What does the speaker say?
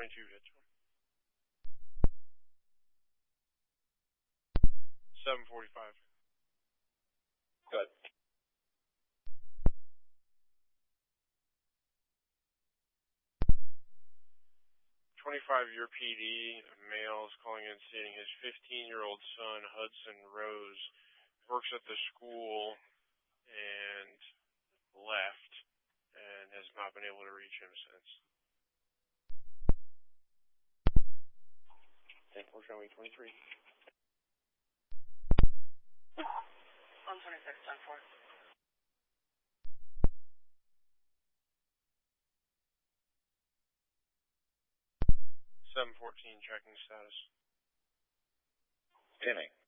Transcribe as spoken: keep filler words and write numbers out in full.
twenty-two hits one. seven forty-five. Good. twenty-five year P D, a male is calling in stating his fifteen-year-old son, Hudson Rose, works at the school and left and has not been able to reach him since. ten four showing twenty-three. one twenty-six, ten four. seven fourteen checking status. Inning.